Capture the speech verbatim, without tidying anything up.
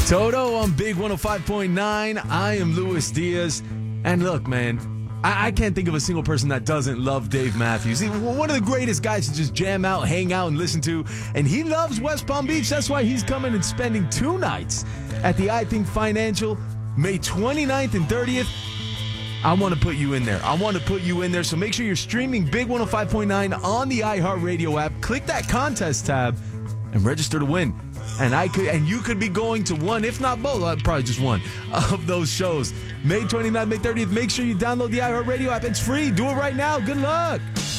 Toto on Big one oh five point nine. I am Luis Diaz. And look, man, I-, I can't think of a single person that doesn't love Dave Matthews. He's one of the greatest guys to just jam out, hang out, and listen to. And he loves West Palm Beach. That's why he's coming and spending two nights at the I Think Financial, May twenty-ninth and thirtieth. I want to put you in there. I want to put you in there. So make sure you're streaming Big one oh five point nine on the iHeartRadio app. Click that contest tab and register to win. And I could, and you could be going to one, if not both, uh, probably just one of those shows. May twenty-ninth, May thirtieth. Make sure you download the iHeartRadio app. It's free. Do it right now. Good luck.